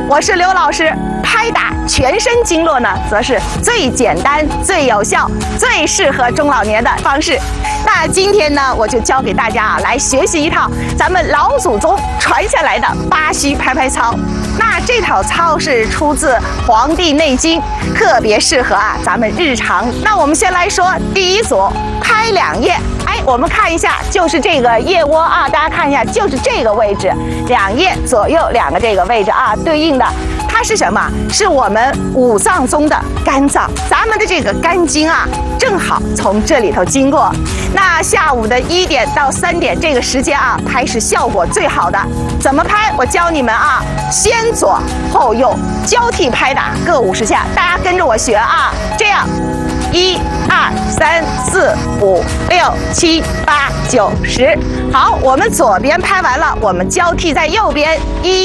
我是刘老师。拍打全身经络呢，则是最简单、最有效、最适合中老年的方式。那今天呢，我就教给大家来学习一套咱们老祖宗传下来的八虚拍拍操。那这套操是出自《黄帝内经》，特别适合咱们日常。那我们先来说第一组，拍两腋。我们看一下，就是这个腋窝大家看一下，就是这个位置，两腋左右两个这个位置对应的。它是什么？是我们五脏中的肝脏，咱们的这个肝经正好从这里头经过。那下午的1点到3点这个时间拍是效果最好的。怎么拍？我教你们先左后右交替拍打各50下，大家跟着我学这样，1、2、3、4、5、6、7、8、9、10。好，我们左边拍完了，我们交替在右边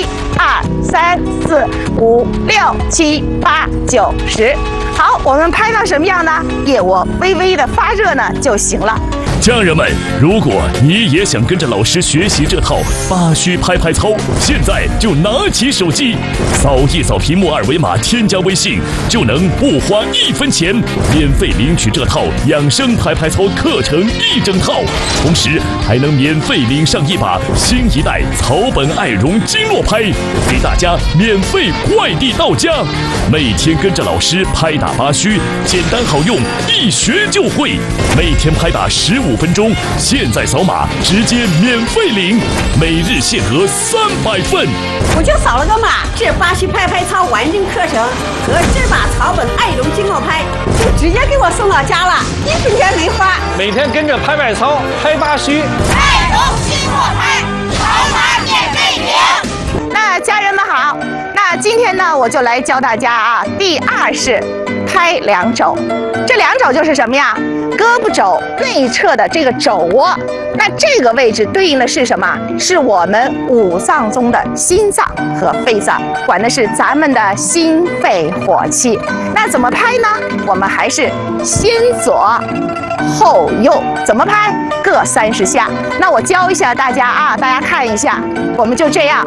，1、2、3、4、5、6、7、8、9、10。好，我们拍到什么样呢？腋窝微微的发热呢就行了。 家人们，如果你也想跟着老师学习这套八虚拍拍操，现在就拿起手机，扫一扫屏幕2维码，添加微信，就能不花1分钱，免费领取这套养生拍拍操课程1整套，同时还能免费领上一把新一代草本爱绒经络拍，给大家免费快递到家。每天跟着老师拍打八虚，简单好用，一学就会。每天拍打15分钟，现在扫码直接免费领，每日限额300份。 我就扫了个码，这八虚拍拍操完整课程和这把草本爱绒经络拍就直接给我送到家了，1分钱没花。 每天跟着拍拍操，拍八虚， 爱绒经络拍，扫码免费领。 那家人们好，那今天呢，我就来教大家第2式拍两肘。这两肘就是什么呀？胳膊肘内侧的这个肘窝，那这个位置对应的是什么？是我们五脏中的心脏和肺脏，管的是咱们的心肺火气。那怎么拍呢？我们还是先左后右，怎么拍？各30下。那我教一下大家大家看一下，我们就这样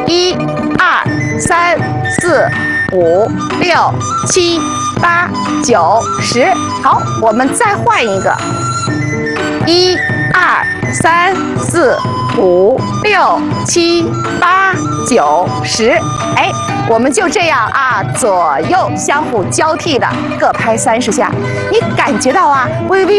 ，1、2、3、4、5、6、7、8、9、10。好，我们再换一个，1、2、3、4、5、6、7、8、9、10。我们就这样左右相互交替的各拍30下，你感觉到微微